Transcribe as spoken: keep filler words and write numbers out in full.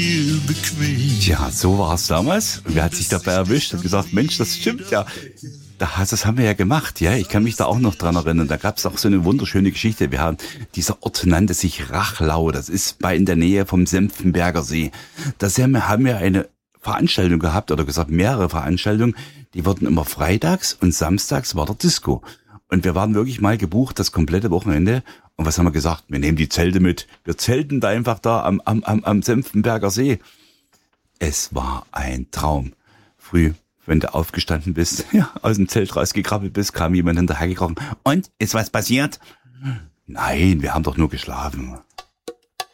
Tja, so war es damals. Wer hat sich dabei erwischt und gesagt, Mensch, das stimmt ja. Das haben wir ja gemacht, ja. Ich kann mich da auch noch dran erinnern. Da gab es auch so eine wunderschöne Geschichte. Wir haben, dieser Ort nannte sich Rachlau. Das ist bei in der Nähe vom Senftenberger See. Da haben wir eine Veranstaltung gehabt, oder gesagt mehrere Veranstaltungen. Die wurden immer freitags und samstags war der Disco. Und wir waren wirklich mal gebucht das komplette Wochenende. Und was haben wir gesagt? Wir nehmen die Zelte mit. Wir zelten da einfach da am, am, am, am Senftenberger See. Es war ein Traum. Früh, wenn du aufgestanden bist, ja, aus dem Zelt rausgekrabbelt bist, kam jemand hinterhergekrochen. Und, ist was passiert? Nein, wir haben doch nur geschlafen.